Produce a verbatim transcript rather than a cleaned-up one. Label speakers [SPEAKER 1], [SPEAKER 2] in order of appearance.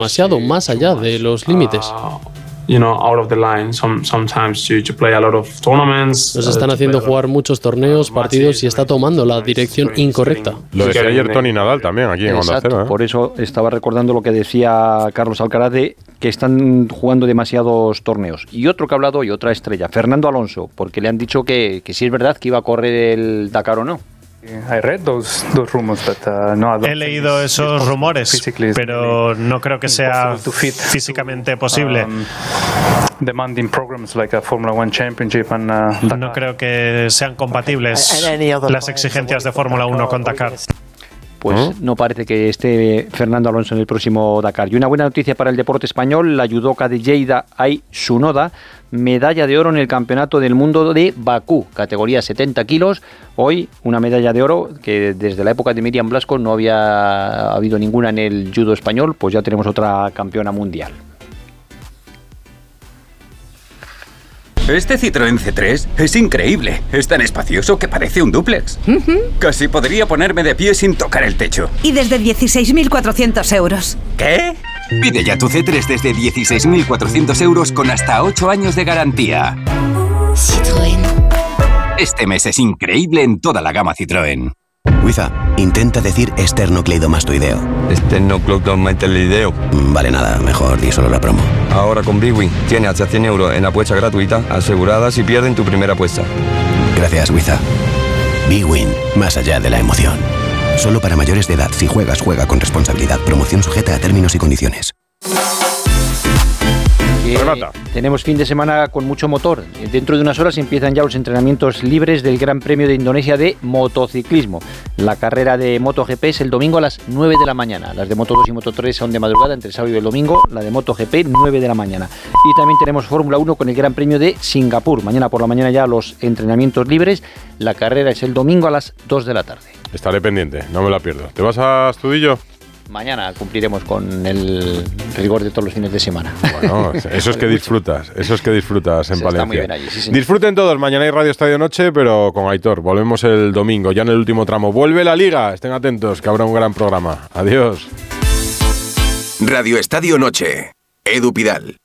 [SPEAKER 1] demasiado más allá de los límites.
[SPEAKER 2] You know, out of the line, some, sometimes to, to play a lot of tournaments.
[SPEAKER 1] Nos están haciendo jugar muchos torneos, partidos y está tomando la dirección incorrecta.
[SPEAKER 3] Lo decía ayer Tony Nadal también aquí en Onda Cero, ¿eh?
[SPEAKER 4] Por eso estaba recordando lo que decía Carlos Alcaraz de que están jugando demasiados torneos. Y otro que ha hablado hoy, otra estrella, Fernando Alonso, porque le han dicho que, que sí es verdad que iba a correr el Dakar o no.
[SPEAKER 5] He leído esos rumores, pero no creo que sea físicamente posible. No creo que sean compatibles las exigencias de Fórmula uno con Dakar.
[SPEAKER 4] Pues ¿Eh? no parece que esté Fernando Alonso en el próximo Dakar. Y una buena noticia para el deporte español, la judoka de Lleida, Ai Tsunoda, medalla de oro en el Campeonato del Mundo de Bakú, categoría setenta kilos. Hoy una medalla de oro que desde la época de Miriam Blasco no había habido ninguna en el judo español, pues ya tenemos otra campeona mundial.
[SPEAKER 6] Este Citroën C tres es increíble. Es tan espacioso que parece un dúplex. Uh-huh. Casi podría ponerme de pie sin tocar el techo.
[SPEAKER 7] Y desde dieciséis mil cuatrocientos euros.
[SPEAKER 6] ¿Qué? Pide ya tu C tres desde dieciséis mil cuatrocientos euros con hasta ocho años de garantía.
[SPEAKER 8] Citroën.
[SPEAKER 6] Este mes es increíble en toda la gama Citroën.
[SPEAKER 9] Wiza, intenta decir esternocleidomastoideo.
[SPEAKER 10] Esternocleidomastoideo.
[SPEAKER 9] Vale, nada, mejor di solo la promo.
[SPEAKER 10] Ahora con Bwin tienes hasta cien euros en apuesta gratuita asegurada si pierden tu primera apuesta.
[SPEAKER 9] Gracias, Wiza. Bwin, más allá de la emoción. Solo para mayores de edad. Si juegas, juega con responsabilidad. Promoción sujeta a términos y condiciones.
[SPEAKER 4] Eh, tenemos fin de semana con mucho motor. Dentro de unas horas empiezan ya los entrenamientos libres del Gran Premio de Indonesia de motociclismo. La carrera de MotoGP es el domingo a las nueve de la mañana. Las de Moto dos y Moto tres son de madrugada, entre el sábado y el domingo. La de MotoGP, nueve de la mañana. Y también tenemos Fórmula uno con el Gran Premio de Singapur. Mañana por la mañana ya los entrenamientos libres. La carrera es el domingo a las dos de la tarde.
[SPEAKER 3] Estaré pendiente, no me la pierdo. ¿Te vas a Astudillo?
[SPEAKER 4] Mañana cumpliremos con el rigor de todos los fines de semana.
[SPEAKER 3] Bueno, eso es que disfrutas, eso es que disfrutas en
[SPEAKER 4] Se
[SPEAKER 3] Palencia.
[SPEAKER 4] Está muy bien allí, sí, señor.
[SPEAKER 3] Disfruten todos, mañana hay Radio Estadio Noche, pero con Aitor. Volvemos el domingo, ya en el último tramo. Vuelve la Liga, estén atentos, que habrá un gran programa. Adiós.
[SPEAKER 11] Radio Estadio Noche, Edu Pidal.